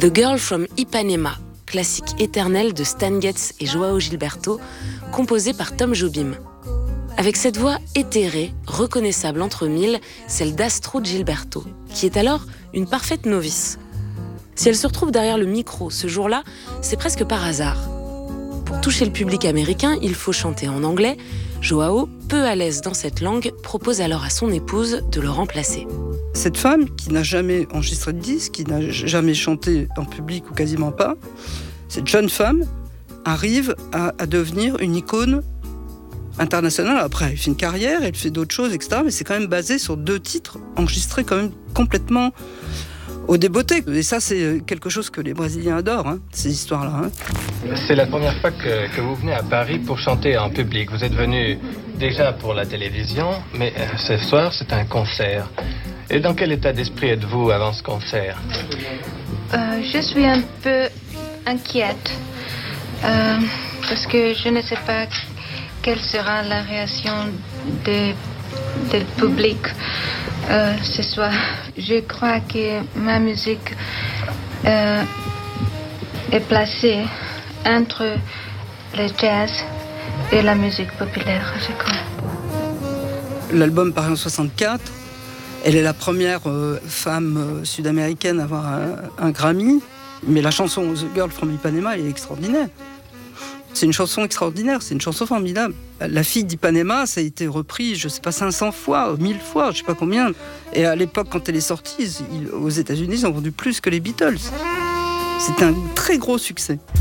The Girl from Ipanema, classique éternel de Stan Getz et João Gilberto, composé par Tom Jobim. Avec cette voix éthérée, reconnaissable entre mille, celle d'Astrud Gilberto, qui est alors une parfaite novice. Si elle se retrouve derrière le micro ce jour-là, c'est presque par hasard. Pour toucher le public américain, il faut chanter en anglais. João, peu à l'aise dans cette langue, propose alors à son épouse de le remplacer. Cette femme, qui n'a jamais enregistré de disque, qui n'a jamais chanté en public ou quasiment pas, cette jeune femme arrive à devenir une icône internationale. Après, elle fait une carrière, elle fait d'autres choses, etc. Mais c'est quand même basé sur 2 titres enregistrés quand même complètement au débeauté. Et ça, c'est quelque chose que les Brésiliens adorent, ces histoires-là. C'est la première fois que vous venez à Paris pour chanter en public. Vous êtes venu déjà pour la télévision, mais ce soir, c'est un concert. Et dans quel état d'esprit êtes-vous avant ce concert ? Je suis un peu inquiète, parce que je ne sais pas quelle sera la réaction du public ce soir. Je crois que ma musique est placée entre le jazz et la musique populaire, je crois. L'album paraît en 64. Elle est la première femme sud-américaine à avoir un Grammy. Mais la chanson The Girl from Ipanema, elle est extraordinaire. C'est une chanson extraordinaire, c'est une chanson formidable. La fille d'Ipanema, ça a été repris, je ne sais pas, 500 fois, 1000 fois, je ne sais pas combien. Et à l'époque, quand elle est sortie, aux États-Unis, ils ont vendu plus que les Beatles. C'était un très gros succès.